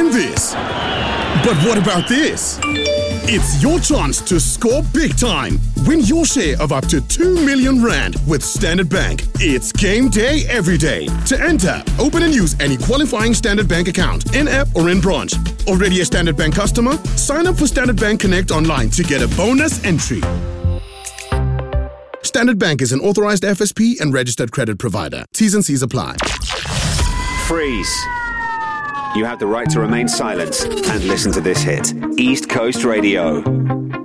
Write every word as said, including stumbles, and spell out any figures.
and this. But what about this? It's your chance to score big time. Win your share of up to two million rand with Standard Bank. It's game day every day. To enter, open and use any qualifying Standard Bank account, in-app or in branch. Already a Standard Bank customer? Sign up for Standard Bank Connect online to get a bonus entry. Standard Bank is an authorized F S P and registered credit provider. T's and C's apply. Freeze. You have the right to remain silent and listen to this hit. East Coast Radio.